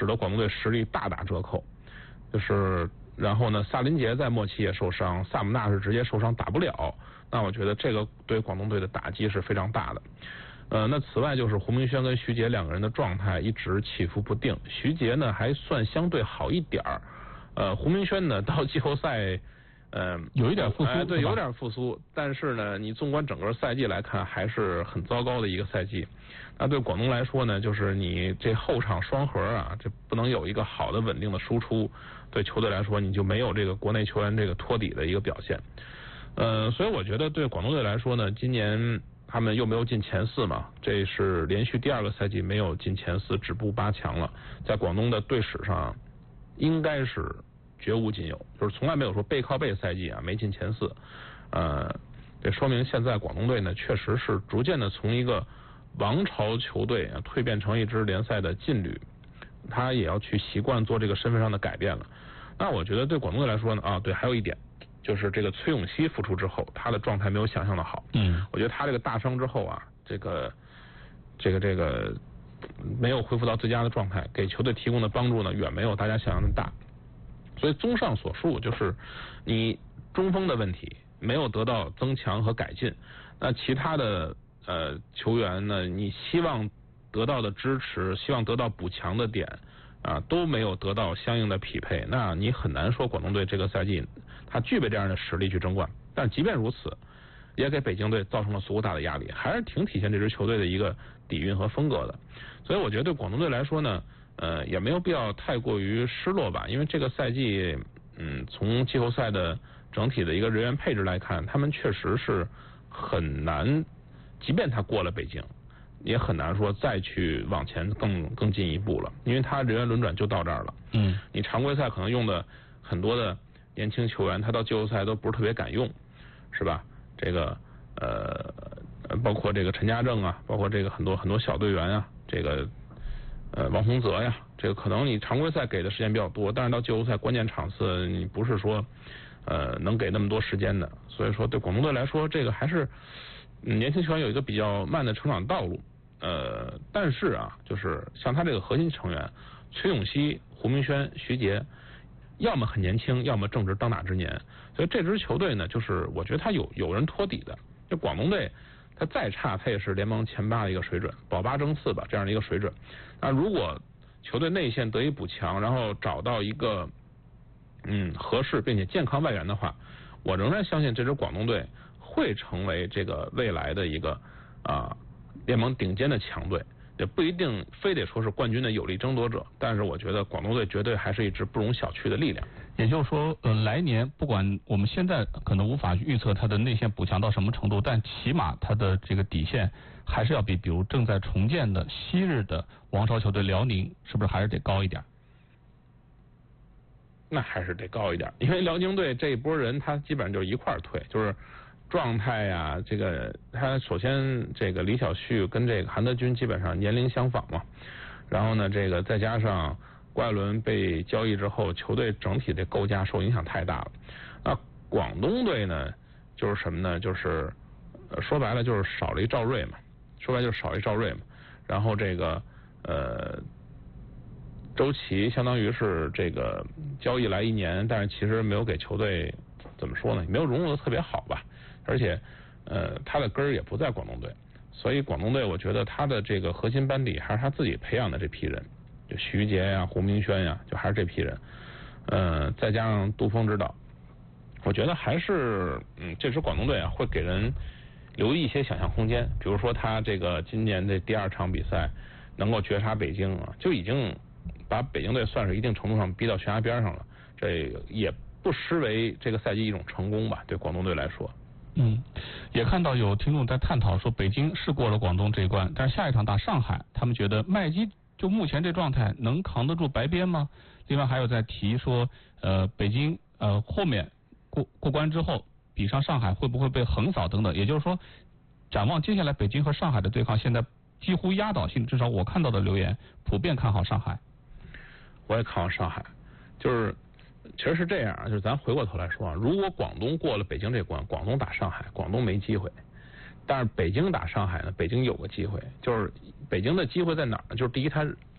使得广东队实力大打折扣。就是然后呢，萨林杰在末期也受伤，萨姆纳是直接受伤打不了。那我觉得这个对广东队的打击是非常大的。那此外就是胡明轩跟徐杰两个人的状态一直起伏不定，徐杰呢还算相对好一点儿，胡明轩呢到季后赛。 有一点复苏， 对，有点复苏，但是呢，你纵观整个赛季来看，还是很糟糕的一个赛季。那对广东来说呢，就是你这后场双核啊，这不能有一个好的稳定的输出，对球队来说，你就没有这个国内球员这个托底的一个表现。所以我觉得对广东队来说呢，今年他们又没有进前4嘛，这是连续第2个赛季没有进前4，止步8强了，在广东的队史上应该是绝无仅有，就是从来没有说背靠背赛季啊没进前4，这说明现在广东队呢确实是逐渐的从一个王朝球队啊蜕变成一支联赛的劲旅，他也要去习惯做这个身份上的改变了。那我觉得对广东队来说呢，对，还有一点就是这个崔永熙复出之后，他的状态没有想象的好。我觉得他这个大伤之后啊，这个没有恢复到最佳的状态，给球队提供的帮助呢远没有大家想象的大。所以综上所述，就是你中锋的问题没有得到增强和改进，那其他的球员呢，你希望得到的支持，希望得到补强的点都没有得到相应的匹配，那你很难说广东队这个赛季他具备这样的实力去争冠。但即便如此，也给北京队造成了足够大的压力，还是挺体现这支球队的一个底蕴和风格的。所以我觉得对广东队来说呢，也没有必要太过于失落吧，因为这个赛季，从季后赛的整体的一个人员配置来看，他们确实是很难，即便他过了北京，也很难说再去往前更进一步了，因为他人员轮转就到这儿了。你常规赛可能用的很多的年轻球员，他到季后赛都不是特别敢用，是吧？这个包括这个陈家正啊，包括这个很多小队员啊，这个王洪泽呀，这个可能你常规赛给的时间比较多，但是到季后赛关键场次你不是说能给那么多时间的。所以说对广东队来说，这个还是年轻球员有一个比较慢的成长道路。但是就是像他这个核心成员崔永熙、胡明轩、徐杰，要么很年轻，要么正值当打之年，所以这支球队呢，就是我觉得他有人托底的。就广东队他再差，他也是联盟前8的一个水准，保8争4吧，这样的一个水准。那如果球队内线得以补强，然后找到一个合适并且健康外援的话，我仍然相信这支广东队会成为这个未来的一个联盟顶尖的强队。也不一定非得说是冠军的有力争夺者，但是我觉得广东队绝对还是一支不容小觑的力量。 也就是说，来年不管我们现在可能无法预测他的内线补强到什么程度，但起码他的这个底线还是要比如正在重建的昔日的王朝球队辽宁，是不是还是得高一点？ 那还是得高一点，因为辽宁队这一波人他基本上就一块儿退，就是状态呀，这个他首先这个李晓旭跟这个韩德君基本上年龄相仿嘛，然后呢这个再加上郭艾伦被交易之后，球队整体的构架受影响太大了。那广东队呢，就是什么呢？就是说白了就是少了一赵睿嘛，然后这个周琦相当于是这个交易来1年，但是其实没有给球队怎么说呢，没有融入的特别好吧。而且他的根儿也不在广东队，所以广东队我觉得他的这个核心班底还是他自己培养的这批人，就徐杰呀、胡明轩呀，就还是这批人。再加上杜锋指导，我觉得还是这支广东队会给人留一些想象空间。比如说他这个今年的第2场比赛能够绝杀北京就已经把北京队算是一定程度上逼到悬崖边上了，这也不失为这个赛季一种成功吧，对广东队来说。 也看到有听众在探讨说，北京是过了广东这一关，但是下一场打上海，他们觉得麦基就目前这状态能扛得住白边吗？另外还有在提说，北京后面过关之后比上上海会不会被横扫等等，也就是说，展望接下来北京和上海的对抗，现在几乎压倒性，至少我看到的留言普遍看好上海。 我也看好上海，就是其实是这样，就是咱回过头来说如果广东过了北京这关，广东打上海，广东没机会；但是北京打上海呢，北京有个机会。就是北京的机会在哪儿呢？就是第一，他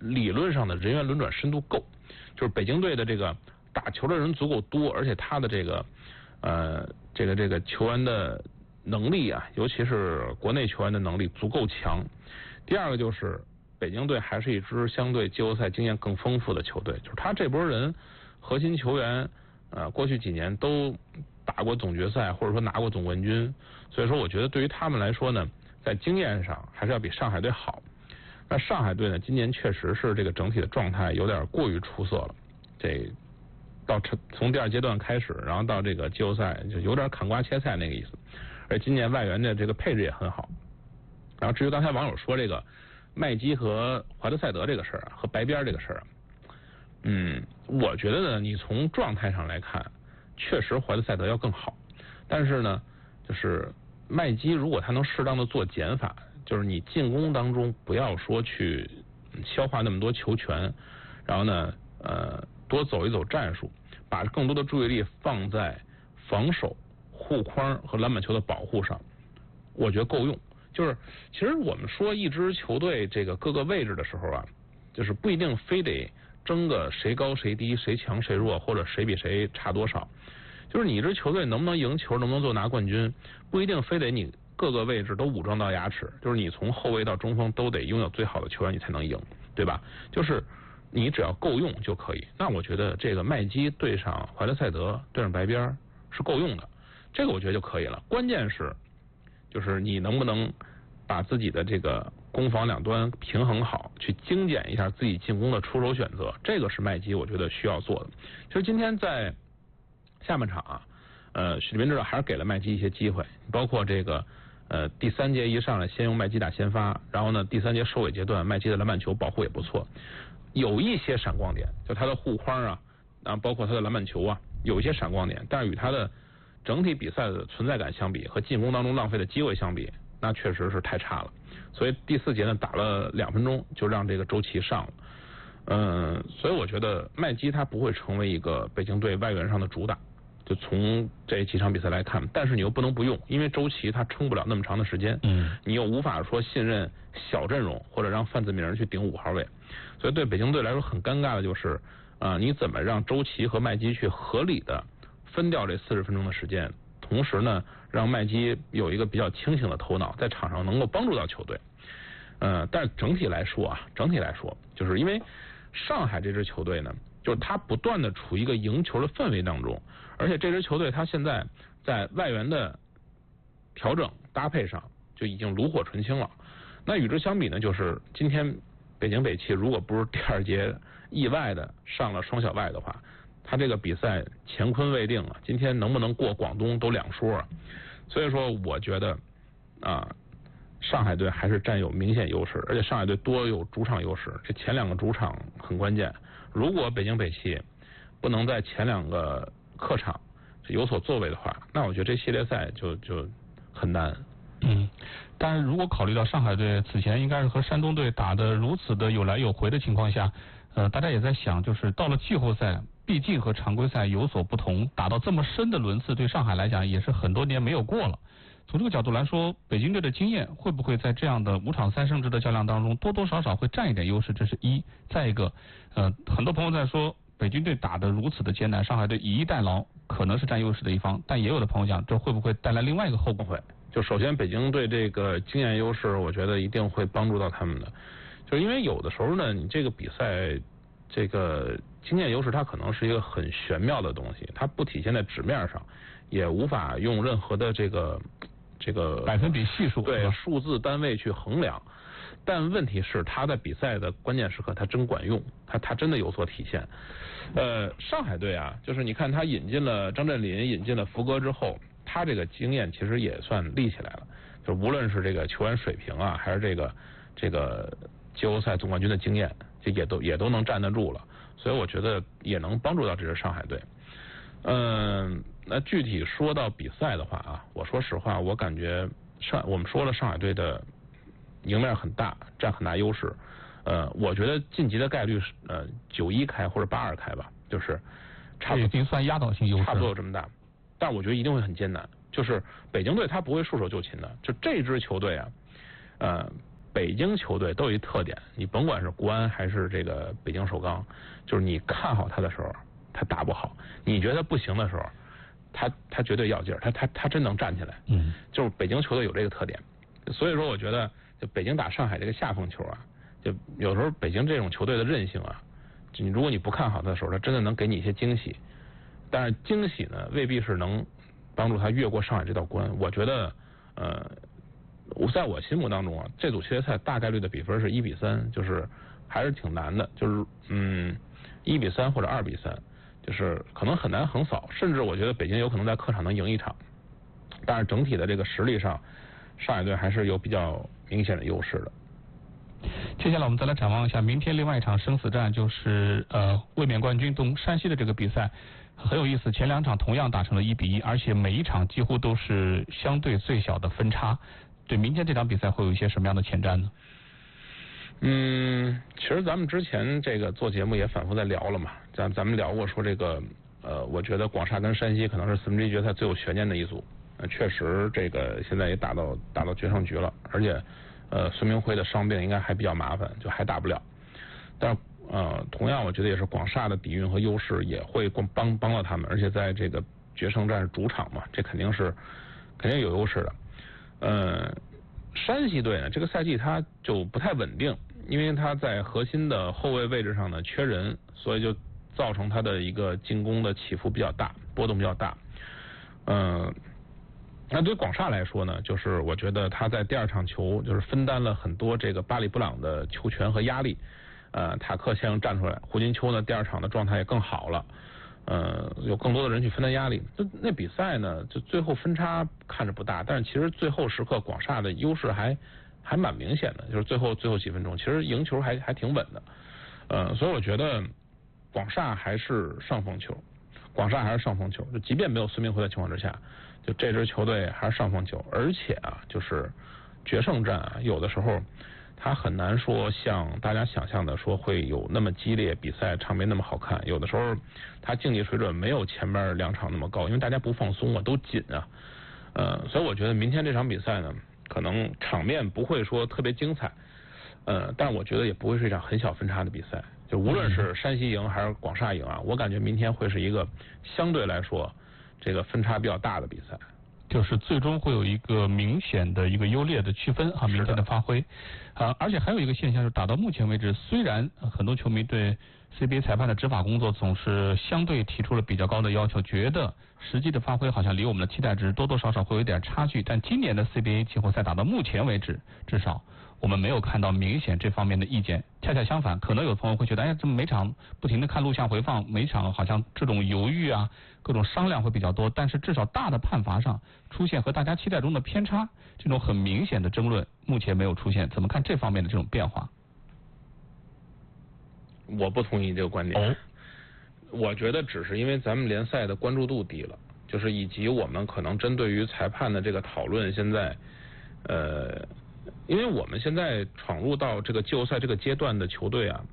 理论上的人员轮转深度够，就是北京队的这个打球的人足够多，而且他的这个球员的能力啊，尤其是国内球员的能力足够强。第二个就是北京队还是一支相对季后赛经验更丰富的球队，就是他这波人核心球员过去几年都打过总决赛或者说拿过总冠军，所以说我觉得对于他们来说呢，在经验上还是要比上海队好。那上海队呢，今年确实是这个整体的状态有点过于出色了，这从第二阶段开始，然后到这个季后赛就有点砍瓜切菜那个意思。而今年外援的这个配置也很好。然后至于刚才网友说这个麦基和怀特塞德这个事儿啊，和白边这个事儿啊，我觉得呢，你从状态上来看，确实怀特塞德要更好。但是呢，就是麦基如果他能适当的做减法，就是你进攻当中不要说去消化那么多球权，然后呢，多走一走战术，把更多的注意力放在防守、护框和篮板球的保护上，我觉得够用。就是其实我们说一支球队这个各个位置的时候啊，就是不一定非得争个谁高谁低，谁强谁弱，或者谁比谁差多少。就是你一支球队能不能赢球，能不能做拿冠军，不一定非得你各个位置都武装到牙齿，就是你从后卫到中锋都得拥有最好的球员，你才能赢，对吧？就是你只要够用就可以。那我觉得这个麦基对上怀特塞德对上白边是够用的，这个我觉得就可以了。关键是就是你能不能把自己的这个攻防两端平衡好，去精简一下自己进攻的出手选择，这个是麦基我觉得需要做的。其实今天在下半场啊，许立民指导还是给了麦基一些机会，包括这个第三节一上来先用麦基打先发，然后呢第三节收尾阶段麦基的篮板球保护也不错，有一些闪光点，就他的护框啊，包括他的篮板球啊，有一些闪光点，但是与他的整体比赛的存在感相比，和进攻当中浪费的机会相比，那确实是太差了。所以第四节呢打了2分钟就让这个周琦上了。所以我觉得麦基他不会成为一个北京队外援上的主打，就从这几场比赛来看，但是你又不能不用，因为周琦他撑不了那么长的时间，你又无法说信任小阵容或者让范子铭去顶5号位，所以对北京队来说很尴尬的就是你怎么让周琦和麦基去合理的分掉这40分钟的时间，同时呢让麦基有一个比较清醒的头脑，在场上能够帮助到球队。但是整体来说就是因为上海这支球队呢，就是他不断的处于一个赢球的氛围当中，而且这支球队他现在在外援的调整搭配上就已经炉火纯青了。那与之相比呢，就是今天北京北汽如果不是第二节意外的上了双小外的话，他这个比赛乾坤未定啊，今天能不能过广东都两说啊。所以说我觉得上海队还是占有明显优势，而且上海队多有主场优势，这前2个主场很关键。如果北京北汽不能在前2个客场有所作为的话，那我觉得这系列赛就很难。 但是如果考虑到上海队此前应该是和山东队打得如此的有来有回的情况下，大家也在想，就是到了季后赛，毕竟和常规赛有所不同，打到这么深的轮次，对上海来讲也是很多年没有过了。从这个角度来说，北京队的经验会不会在这样的5场3胜制的较量当中多多少少会占一点优势？这是一。再一个，很多朋友在说北京队打得如此的艰难，上海队以逸待劳，可能是占优势的一方，但也有的朋友讲，这会不会带来另外一个后果？ 会。就首先北京队这个经验优势，我觉得一定会帮助到他们的。就因为有的时候呢，你这个比赛这个经验优势它可能是一个很玄妙的东西，它不体现在纸面上，也无法用任何的这个百分比系数对数字单位去衡量。但问题是他在比赛的关键时刻他真管用，他真的有所体现。上海队啊，就是你看他引进了张镇麟，引进了福格之后，他这个经验其实也算立起来了，就无论是这个球员水平啊，还是这个季后赛总冠军的经验，就也都能站得住了，所以我觉得也能帮助到这支上海队。那具体说到比赛的话啊，我说实话，我感觉我们说了上海队的赢面很大，占很大优势。我觉得晋级的概率是9-1开或者8-2开吧，就是差不多已经算压倒性优势， 差不多有这么大。但我觉得一定会很艰难，就是北京队他不会束手就擒的。就这支球队啊， 北京球队都有一特点，你甭管是国安还是这个北京首钢，就是你看好他的时候，他打不好；你觉得他不行的时候，他绝对要劲儿，他真能站起来。就是北京球队有这个特点，所以说我觉得就北京打上海这个下风球啊，就有时候北京这种球队的韧性啊，就如果你不看好他的时候，他真的能给你一些惊喜。但是惊喜呢，未必是能帮助他越过上海这道关。我觉得，在我心目当中啊，这组系列赛大概率的比分是1-3，就是还是挺难的，就是1-3或者2-3，就是可能很难横扫，甚至我觉得北京有可能在客场能赢一场。但是整体的这个实力上，上海队还是有比较明显的优势的。 接下来我们再来展望一下明天另外一场生死战，就是卫冕冠军东山西的这个比赛，很有意思。前2场同样打成了1-1，而且每一场几乎都是相对最小的分差。对明天这场比赛会有一些什么样的前瞻呢？ 其实咱们之前这个做节目也反复在聊了嘛，咱们聊过说这个我觉得广厦跟山西可能是4分之一决赛最有悬念的一组。确实这个现在也打到决胜局了，而且孙铭徽的伤病应该还比较麻烦，就还打不了。但是同样我觉得也是广厦的底蕴和优势也会帮到他们，而且在这个决胜战主场嘛，这肯定有优势的。山西队呢，这个赛季他就不太稳定，因为他在核心的后卫位置上呢缺人，所以就造成他的一个进攻的起伏比较大，波动比较大。那对于广厦来说呢，就是我觉得他在第2场球就是分担了很多这个巴里布朗的球权和压力。塔克先生站出来，胡金秋呢第2场的状态也更好了。有更多的人去分担压力。那比赛呢，就最后分差看着不大，但是其实最后时刻广厦的优势还蛮明显的，就是最后几分钟，其实赢球还挺稳的。所以我觉得广厦还是上风球，就即便没有孙铭徽的情况之下，就这支球队还是上风球。而且啊，就是决胜战啊，有的时候他很难说像大家想象的说会有那么激烈，比赛场面那么好看。有的时候他竞技水准没有前面2场那么高，因为大家不放松啊，都紧啊。所以我觉得明天这场比赛呢，可能场面不会说特别精彩，但是我觉得也不会是一场很小分差的比赛。就无论是山西赢还是广厦赢啊，我感觉明天会是一个相对来说这个分差比较大的比赛。 就是最终会有一个明显的一个优劣的区分啊，明天的发挥。而且还有一个现象，就是打到目前为止，虽然很多球迷对 CBA 裁判的执法工作总是相对提出了比较高的要求，觉得实际的发挥好像离我们的期待值多多少少会有点差距，但今年的 CBA 季后赛打到目前为止，至少我们没有看到明显这方面的意见。恰恰相反，可能有朋友会觉得，哎呀，这么每场不停的看录像回放，每场好像这种犹豫啊，各种商量会比较多，但是至少大的判罚上出现和大家期待中的偏差，这种很明显的争论目前没有出现。怎么看这方面的这种变化？ 我不同意这个观点。我觉得只是因为咱们联赛的关注度低了，就是以及我们可能针对于裁判的这个讨论，现在因为我们现在闯入到这个季后赛这个阶段的球队啊，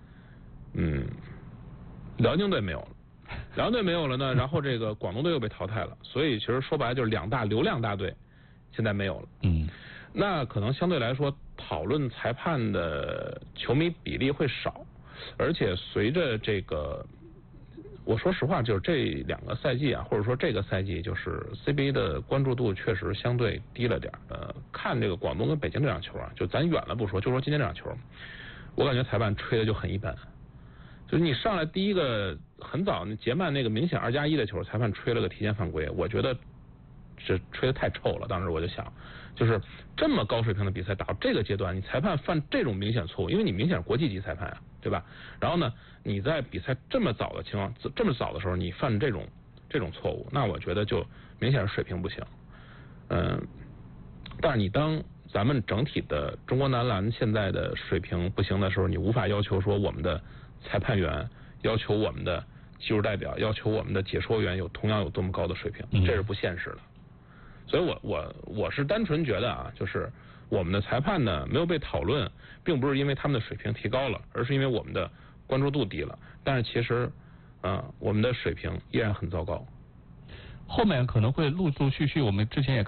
辽宁队没有了，呢，然后这个广东队又被淘汰了，所以其实说白了就是2大流量大队现在没有了。那可能相对来说讨论裁判的球迷比例会少，而且随着这个，我说实话，就是这2个赛季啊，或者说这个赛季，就是 CBA 的关注度确实相对低了点。看这个广东跟北京这场球啊，就咱远了不说，就说今天这场球，我感觉裁判吹的就很一般。就是你上来第一个很早杰曼那个明显2+1的球，裁判吹了个提前犯规，我觉得这吹的太臭了。当时我就想，就是这么高水平的比赛打到这个阶段，你裁判犯这种明显错误，因为你明显是国际级裁判啊，对吧？然后呢，你在比赛这么早的时候，你犯这种错误，那我觉得就明显是水平不行。但是你当咱们整体的中国男篮现在的水平不行的时候，你无法要求说我们的裁判员，要求我们的技术代表，要求我们的解说员同样有多么高的水平，这是不现实的。所以我是单纯觉得啊，就是我们的裁判呢没有被讨论，并不是因为他们的水平提高了，而是因为我们的关注度低了。但是其实我们的水平依然很糟糕。 后面可能会陆陆续续，我们之前也